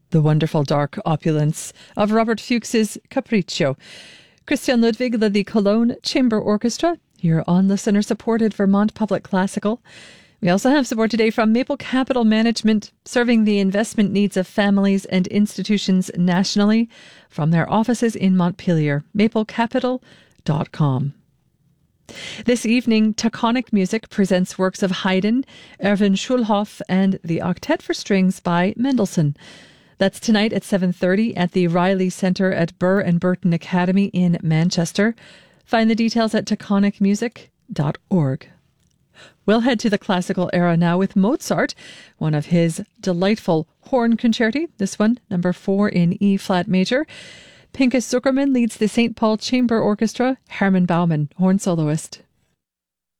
the wonderful dark opulence of Robert Fuchs's Capriccio. Christian Ludwig led the Cologne Chamber Orchestra here on listener-supported Vermont Public Classical. We also have support today from Maple Capital Management, serving the investment needs of families and institutions nationally from their offices in Montpelier. maplecapital.com. This evening, Taconic Music presents works of Haydn, Erwin Schulhoff, and the Octet for Strings by Mendelssohn. That's tonight at 7:30 at the Riley Centre at Burr and Burton Academy in Manchester. Find the details at taconicmusic.org. We'll head to the classical era now with Mozart, one of his delightful horn concerti. This one, number 4 in E-flat major. Pinchas Zuckerman leads the St. Paul Chamber Orchestra. Hermann Baumann, horn soloist.